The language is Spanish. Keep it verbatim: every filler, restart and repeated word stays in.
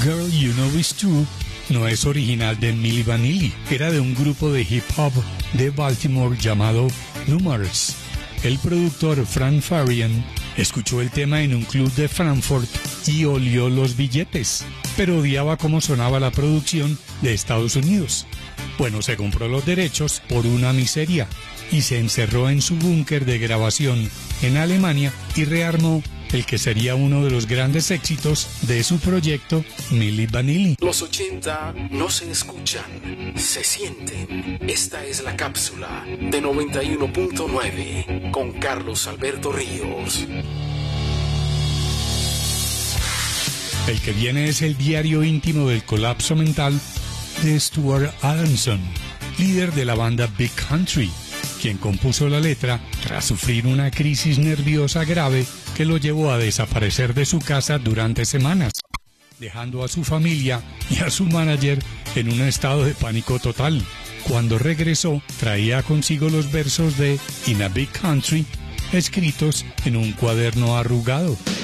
Girl You Know It's True no es original de Milli Vanilli, era de un grupo de hip hop de Baltimore llamado Lumars. El productor Frank Farian escuchó el tema en un club de Frankfurt y olió los billetes, pero odiaba cómo sonaba la producción de Estados Unidos. Bueno, se compró los derechos por una miseria y se encerró en su búnker de grabación en Alemania y rearmó el que sería uno de los grandes éxitos de su proyecto Milli Vanilli. Los ochenta no se escuchan, se sienten. Esta es la cápsula de noventa y uno punto nueve con Carlos Alberto Ríos. El que viene es el diario íntimo del colapso mental de Stuart Adamson, líder de la banda Big Country, quien compuso la letra tras sufrir una crisis nerviosa grave que lo llevó a desaparecer de su casa durante semanas, dejando a su familia y a su manager en un estado de pánico total. Cuando regresó, traía consigo los versos de In a Big Country, escritos en un cuaderno arrugado.